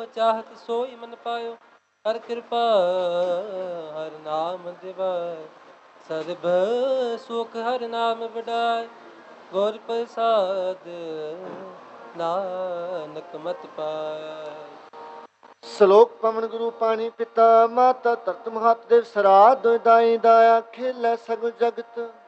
ਚਾਹਤ ਸੋਈ ਮਨ ਪਾਇਓ। ਹਰ ਕਿਰਪਾ ਹਰ ਨਾਮ ਦਿਵਾਏ, ਸਰਬ ਸੁਖ ਹਰ ਨਾਮ ਵਡਾਏ। ਗੁਰ ਪ੍ਰਸਾਦ ਨਾਨਕ ਮਤ ਪਾਇਆ। ਸ਼ਲੋਕ ਪਵਨ ਗੁਰੂ ਪਾਣੀ ਪਿਤਾ ਮਾਤਾ ਧਰਤ ਮਹਤ ਦੇਵ ਸਰਾਧ ਦਾਈ ਦਾਇਆ ਖੇਲੇ ਸਗਲ ਜਗਤ।